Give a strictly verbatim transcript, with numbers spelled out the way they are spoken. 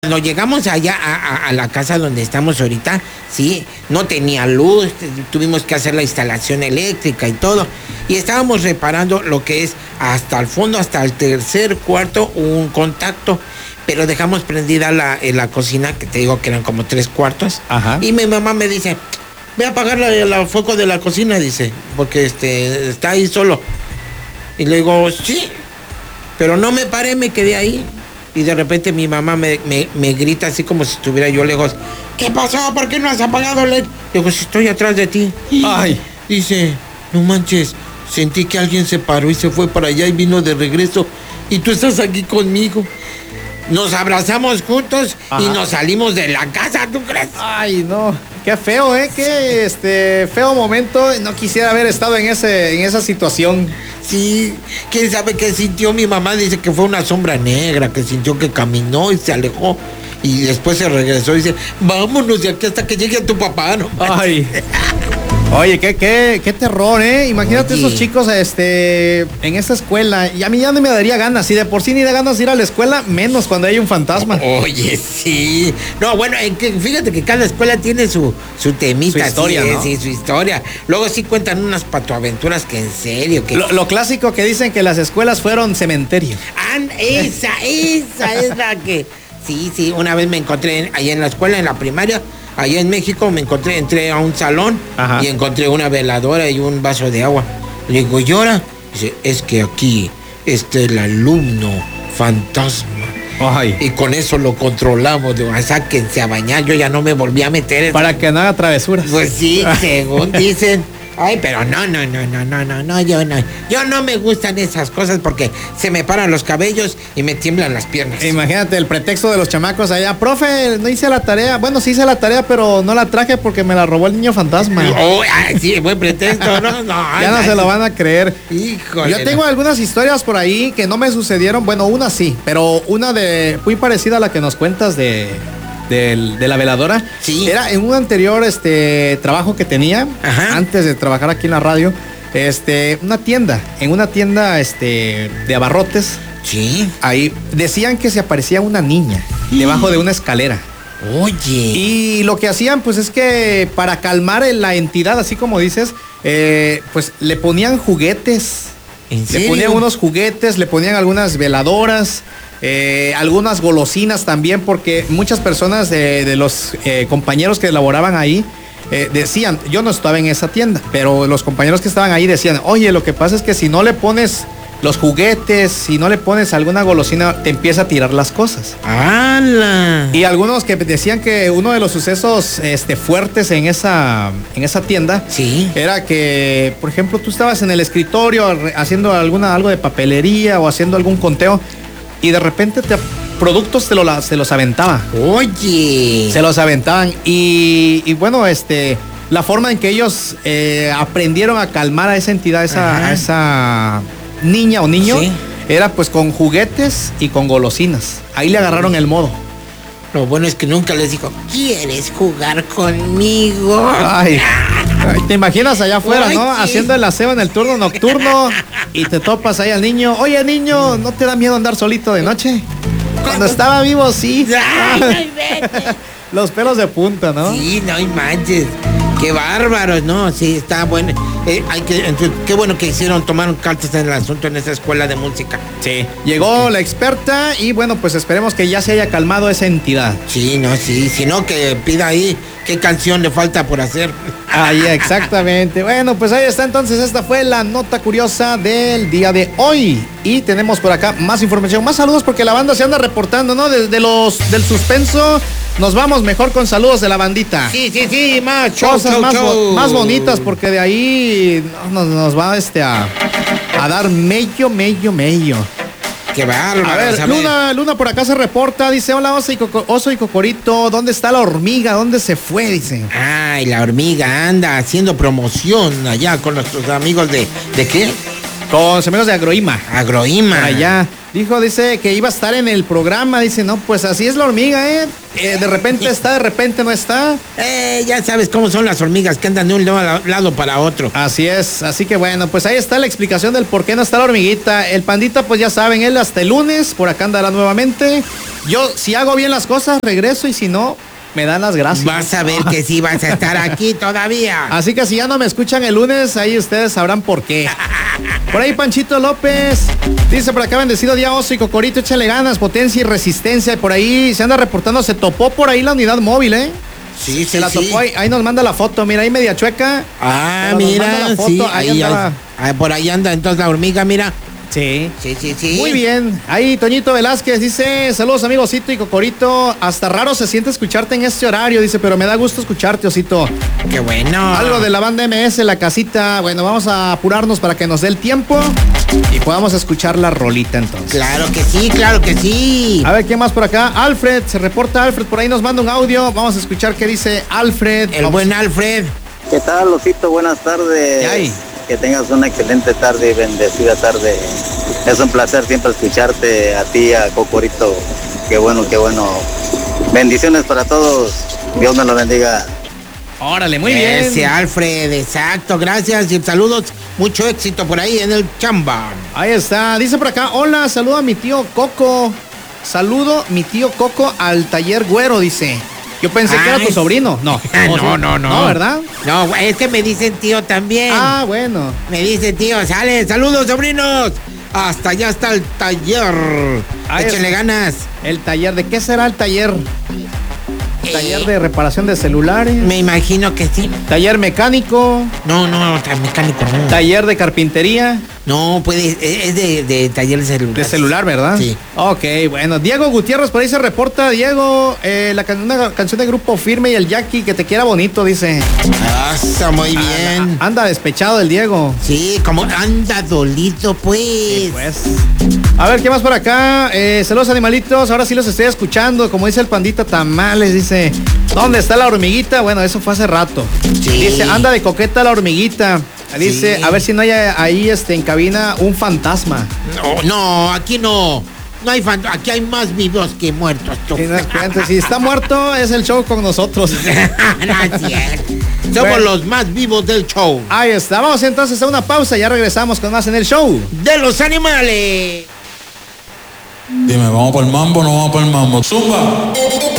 Cuando llegamos allá a, a, a la casa donde estamos ahorita, sí, no tenía luz, tuvimos que hacer la instalación eléctrica y todo, y estábamos reparando lo que es hasta el fondo, hasta el tercer cuarto, un contacto, pero dejamos prendida la, en la cocina, que te digo que eran como tres cuartos. Ajá. Y mi mamá me dice, ve a apagar el foco de la cocina, dice, porque este está ahí solo. Y le digo, sí, pero no me paré, me quedé ahí. Y de repente mi mamá me, me, me grita así como si estuviera yo lejos. ¿Qué pasó? ¿Por qué no has apagado el...? Digo, si estoy atrás de ti. Ay. Dice, no manches, sentí que alguien se paró y se fue para allá y vino de regreso. Y tú estás aquí conmigo. Nos abrazamos juntos. Ajá. Y nos salimos de la casa, ¿tú crees? Ay, no. Qué feo, ¿eh? Qué este, feo momento. No quisiera haber estado en, ese, en esa situación. Sí, quién sabe qué sintió mi mamá. Dice que fue una sombra negra, que sintió que caminó y se alejó. Y después se regresó y dice, vámonos de aquí hasta que llegue a tu papá, ¿no? Ay. Oye, qué, qué, qué terror, ¿eh? Imagínate. Oye, esos chicos este, en esta escuela. Y a mí ya no me daría ganas. Si de por sí ni da ganas de ir a la escuela, menos cuando hay un fantasma. Oye, sí. No, bueno, en que, fíjate que cada escuela tiene su, su temita. Su historia, sí, ¿no? Sí, su historia. Luego sí cuentan unas patoaventuras que en serio. Que... Lo, lo clásico que dicen que las escuelas fueron cementerio. Ah, esa, esa es la que... Sí, sí, una vez me encontré ahí en la escuela, en la primaria... Allá en México me encontré, entré a un salón. Ajá. Y encontré una veladora y un vaso de agua. Le digo, ¿llora? Dice, es que aquí está el alumno fantasma. Ay. Y con eso lo controlamos. Digo, sáquense a bañar, yo ya no me volví a meter. Para que no haga travesuras. Pues sí, según dicen. Ay, pero no, no, no, no, no, no, no, yo no. Yo no me gustan esas cosas porque se me paran los cabellos y me tiemblan las piernas. Imagínate el pretexto de los chamacos allá. Profe, no hice la tarea. Bueno, sí hice la tarea, pero no la traje porque me la robó el niño fantasma. Oh, ay, sí, buen pretexto, ¿no? No, ya no ay, se lo van a creer. Híjole. Yo tengo algunas historias por ahí que no me sucedieron. Bueno, una sí, pero una de muy parecida a la que nos cuentas de... De, de la veladora. Sí. Era en un anterior este, trabajo que tenía. Ajá. Antes de trabajar aquí en la radio. Este, una tienda. En una tienda este, de abarrotes. Sí. Ahí decían que se aparecía una niña sí. debajo de una escalera. Oye. Y lo que hacían, pues es que para calmar la entidad, así como dices, eh, pues le ponían juguetes. ¿En serio? Le ponían unos juguetes, le ponían algunas veladoras. Eh, algunas golosinas también, porque muchas personas de, de los eh, compañeros que laboraban ahí eh, decían, yo no estaba en esa tienda, pero los compañeros que estaban ahí decían, oye, lo que pasa es que si no le pones los juguetes, si no le pones alguna golosina, te empieza a tirar las cosas. ¡Hala! Y algunos que decían que uno de los sucesos este, fuertes en esa, en esa tienda sí. era que, por ejemplo, tú estabas en el escritorio haciendo alguna, algo de papelería o haciendo algún conteo. Y de repente te, productos te lo, se los aventaba. Oye. Se los aventaban. Y, y bueno, este, la forma en que ellos eh, aprendieron a calmar a esa entidad, esa, a esa niña o niño, sí. era pues con juguetes y con golosinas. Ahí le agarraron el modo. Lo bueno es que nunca les dijo, ¿quieres jugar conmigo? Ay, te imaginas allá afuera, Ay, ¿no? Sí. Haciendo el aseo en el turno nocturno y te topas ahí al niño. Oye, niño, ¿no te da miedo andar solito de noche? Cuando estaba vivo, sí. Ay, los pelos de punta, ¿no? Sí, no manches. Qué bárbaros, ¿no? Sí, está bueno. Eh, hay que, entonces, qué bueno que hicieron, tomaron cartas en el asunto en esa escuela de música. Sí. Llegó la experta y bueno, pues esperemos que ya se haya calmado esa entidad. Sí, no, sí, si no que pida ahí qué canción le falta por hacer. Ahí, exactamente. Bueno, pues ahí está entonces, esta fue la nota curiosa del día de hoy. Y tenemos por acá más información, más saludos porque la banda se anda reportando, ¿no? Desde los del suspenso. Nos vamos mejor con saludos de la bandita. Sí, sí, sí, más show, cosas show, más, show. más bonitas, porque de ahí nos, nos va este a, a dar mello, mello, mello. Qué bárbaro. A ver, Luna, Luna por acá se reporta, dice, hola oso y, Coco, oso y Cocorito, ¿dónde está la hormiga? ¿Dónde se fue? Dice. Ay, la hormiga anda haciendo promoción allá con nuestros amigos de, ¿de qué? Con los amigos de Agroima. Agroima. Allá. Dijo, dice que iba a estar en el programa. Dice, no, pues así es la hormiga, ¿eh? eh de repente está, de repente no está. Eh, ya sabes cómo son las hormigas que andan de un lado para otro. Así es. Así que bueno, pues ahí está la explicación del por qué no está la hormiguita. El pandita, pues ya saben, él hasta el lunes. Por acá andará nuevamente. Yo, si hago bien las cosas, regreso y si no, me dan las gracias. Vas a ver que sí vas a estar aquí todavía. Así que si ya no me escuchan el lunes, ahí ustedes sabrán por qué. Por ahí Panchito López dice por acá: bendecido día, Oso y Cocorito, échale ganas, potencia y resistencia. Y por ahí se anda reportando, se topó por ahí la unidad móvil, ¿eh? Sí, se sí, la sí. topó ahí, ahí nos manda la foto, mira, ahí media chueca. Ah, Pero nos manda mira, la foto, sí, ahí ahí, andaba. ahí, por ahí anda entonces la hormiga, mira. Sí. Sí, sí, sí. Muy bien. Ahí Toñito Velázquez dice: saludos amigos Osito y Cocorito. Hasta raro se siente escucharte en este horario. Dice, pero me da gusto escucharte, Osito. Qué bueno. Algo de la banda M S, la casita. Bueno, vamos a apurarnos para que nos dé el tiempo y podamos escuchar la rolita entonces. Claro que sí, claro que sí. A ver, ¿quién más por acá? Alfred, se reporta Alfred, por ahí nos manda un audio. Vamos a escuchar qué dice Alfred. El Vamos. buen Alfred. ¿Qué tal, Osito? Buenas tardes. ¿Qué hay? Que tengas una excelente tarde y bendecida tarde. Es un placer siempre escucharte, a ti, a Cocorito. Qué bueno, qué bueno. Bendiciones para todos. Dios me lo bendiga. Órale, muy Ese bien. Alfred, exacto, gracias y saludos. Mucho éxito por ahí en el chamba. Ahí está. Dice por acá: hola, saludo a mi tío Coco. Saludo mi tío Coco al taller Güero, dice. Yo pensé Ah, que era tu es- sobrino. No. No, no, no, no. No, ¿verdad? No, es que me dicen tío también. Ah, bueno. Me dice tío, sale, saludos sobrinos. Hasta allá está el taller. Ahí Échale está. ganas. El taller, ¿de qué será el taller? Eh, Taller de reparación de celulares. Me imagino que sí. Taller mecánico. No, no, tan mecánico no. Taller de carpintería. No, puede, es de, de taller de celular. De celular, ¿verdad? Sí. Ok, bueno. Diego Gutiérrez, por ahí se reporta. Diego, eh, la can- una canción de Grupo Firme y el Jackie, que te quiera bonito, dice. Ah, está muy bien. Anda, anda despechado el Diego. Sí, como anda dolido, pues. Sí, pues. A ver, ¿qué más por acá? Eh, saludos, animalitos. Ahora sí los estoy escuchando. Como dice el pandita Tamales, dice: ¿dónde está la hormiguita? Bueno, eso fue hace rato. Sí. Dice: anda de coqueta la hormiguita. Dice: Sí. a ver si no hay ahí este, en cabina un fantasma. No, no, aquí no. No hay fan, aquí hay más vivos que muertos. Tú. Si, nos cuenta, si está muerto, es el show con nosotros. No es cierto. Somos Bueno. los más vivos del show. Ahí está. Vamos entonces a una pausa. Ya regresamos con más en el show. De los animales. Dime, ¿vamos por el mambo o no vamos por el mambo? ¡Zumba!